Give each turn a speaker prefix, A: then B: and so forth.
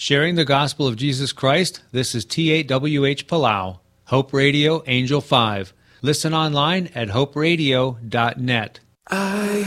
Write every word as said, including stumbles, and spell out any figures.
A: Sharing the gospel of Jesus Christ, this is T eight W H Palau, Hope Radio, Angel five. Listen online at hope radio dot net.
B: I